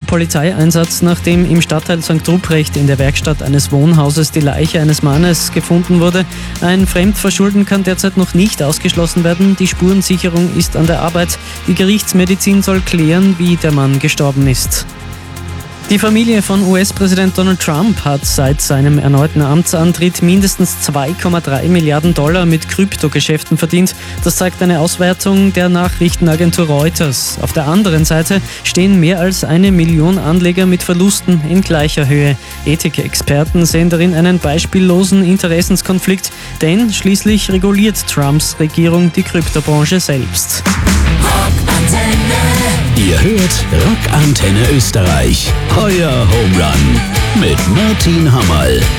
Polizeieinsatz, nachdem im Stadtteil St. Ruprecht in der Werkstatt eines Wohnhauses die Leiche eines Mannes gefunden wurde. Ein Fremdverschulden kann derzeit noch nicht ausgeschlossen werden. Die Spurensicherung ist an der Arbeit. Die Gerichtsmedizin soll klären, wie der Mann gestorben ist. Die Familie von US-Präsident Donald Trump hat seit seinem erneuten Amtsantritt mindestens 2,3 Milliarden Dollar mit Kryptogeschäften verdient. Das zeigt eine Auswertung der Nachrichtenagentur Reuters. Auf der anderen Seite stehen mehr als 1 Million Anleger mit Verlusten in gleicher Höhe. Ethikexperten sehen darin einen beispiellosen Interessenskonflikt, denn schließlich reguliert Trumps Regierung die Kryptobranche selbst. Ihr hört Rockantenne Österreich. Euer Home Run mit Martin Hammerl.